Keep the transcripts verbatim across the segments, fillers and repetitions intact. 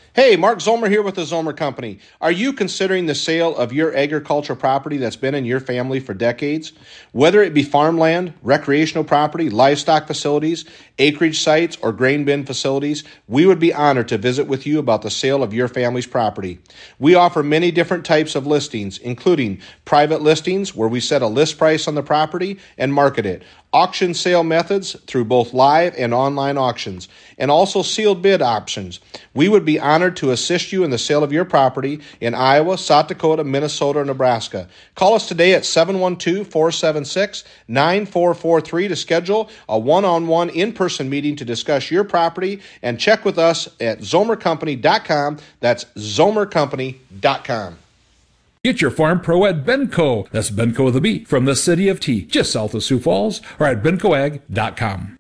Hey, Mark Zomer here with the Zomer Company. Are you considering the sale of your agricultural property that's been in your family for decades? Whether it be farmland, recreational property, livestock facilities, acreage sites, or grain bin facilities, we would be honored to visit with you about the sale of your family's property. We offer many different types of listings, including private listings where we set a list price on the property and market it, auction sale methods through both live and online auctions, and also sealed bid options. We would be honored to assist you in the sale of your property in Iowa, South Dakota, Minnesota, or Nebraska. Call us today at seven one two, four seven six, nine four four three to schedule a one-on-one in-person meeting to discuss your property, and check with us at zomer company dot com. That's zomer company dot com. Get your farm pro at Benco. That's Benco with a B from the city of Tea, just south of Sioux Falls, or at benco ag dot com.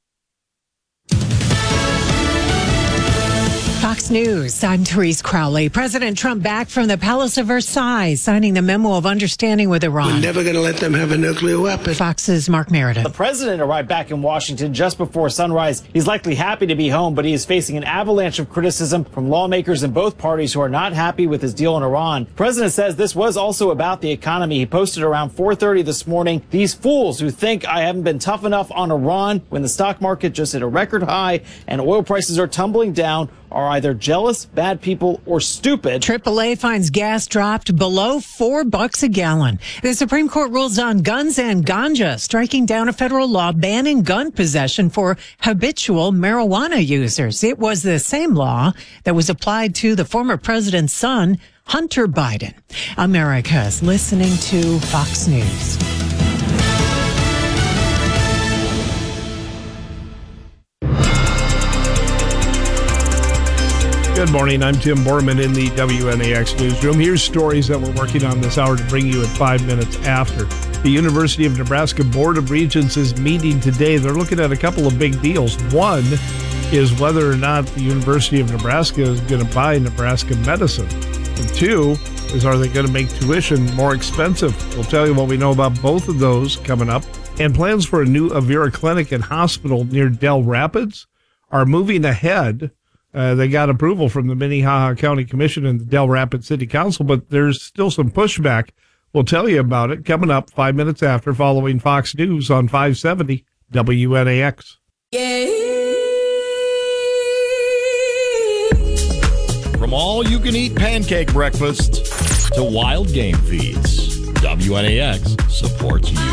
Fox News, I'm Therese Crowley. President Trump back from the Palace of Versailles, signing the memo of understanding with Iran. We're never going to let them have a nuclear weapon. Fox's Mark Meredith. The president arrived back in Washington just before sunrise. He's likely happy to be home, but he is facing an avalanche of criticism from lawmakers in both parties who are not happy with his deal in Iran. The president says this was also about the economy. He posted around four thirty this morning, "These fools who think I haven't been tough enough on Iran when the stock market just hit a record high and oil prices are tumbling down are either jealous, bad people, or stupid." triple A finds gas dropped below four bucks a gallon. The Supreme Court rules on guns and ganja, striking down a federal law banning gun possession for habitual marijuana users. It was the same law that was applied to the former president's son, Hunter Biden. America's listening to Fox News. Good morning. I'm Tim Borman in the W N A X newsroom. Here's stories that we're working on this hour to bring you at five minutes after. The University of Nebraska Board of Regents is meeting today. They're looking at a couple of big deals. One is whether or not the University of Nebraska is going to buy Nebraska medicine. And two is, are they going to make tuition more expensive? We'll tell you what we know about both of those coming up. And plans for a new Avera clinic and hospital near Dell Rapids are moving ahead. Uh, they got approval from the Minnehaha County Commission and the Dell Rapids City Council, but there's still some pushback. We'll tell you about it coming up five minutes after, following Fox News on five seventy W N A X. From all-you-can-eat pancake breakfasts to wild game feeds, W N A X supports you.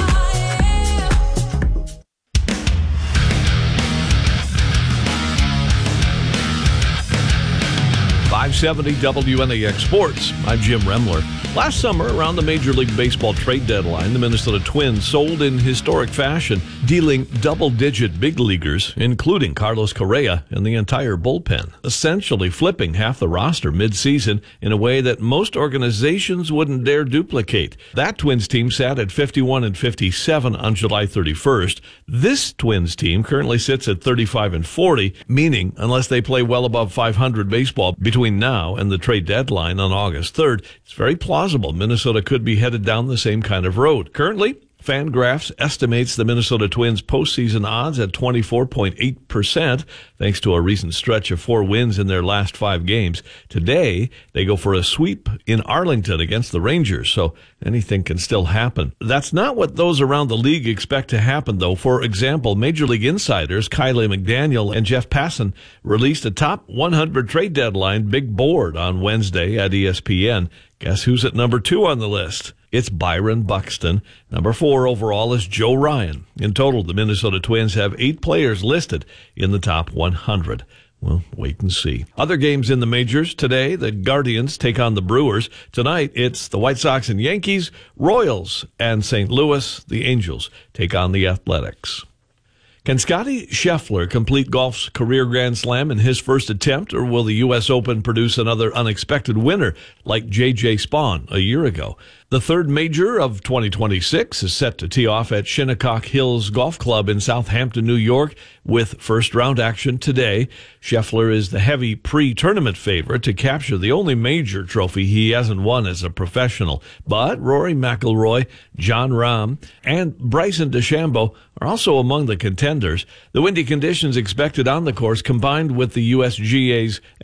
five seventy W N A X Sports. I'm Jim Remler. Last summer, around the Major League Baseball trade deadline, the Minnesota Twins sold in historic fashion, dealing double-digit big leaguers, including Carlos Correa and the entire bullpen, essentially flipping half the roster mid-season in a way that most organizations wouldn't dare duplicate. That Twins team sat at fifty-one and fifty-seven on July thirty-first. This Twins team currently sits at thirty-five and forty, meaning unless they play well above five hundred baseball between now and the trade deadline on August third, it's very plausible Minnesota could be headed down the same kind of road. Currently, Fangraphs estimates the Minnesota Twins postseason odds at twenty-four point eight percent, thanks to a recent stretch of four wins in their last five games. Today, they go for a sweep in Arlington against the Rangers, so anything can still happen. That's not what those around the league expect to happen, though. For example, Major League insiders Kylie McDaniel and Jeff Passan released a top one hundred trade deadline big board on Wednesday at E S P N. Guess who's at number two on the list? It's Byron Buxton. Number four overall is Joe Ryan. In total, the Minnesota Twins have eight players listed in the top one hundred. Well, wait and see. Other games in the majors today, the Guardians take on the Brewers. Tonight, it's the White Sox and Yankees, Royals and Saint Louis. The Angels take on the Athletics. Can Scottie Scheffler complete golf's career Grand Slam in his first attempt, or will the U S Open produce another unexpected winner like J J Spaun a year ago? The third major of twenty twenty-six is set to tee off at Shinnecock Hills Golf Club in Southampton, New York, with first-round action today. Scheffler is the heavy pre-tournament favorite to capture the only major trophy he hasn't won as a professional. But Rory McIlroy, Jon Rahm, and Bryson DeChambeau are also among the contenders. The windy conditions expected on the course, combined with the U S G A's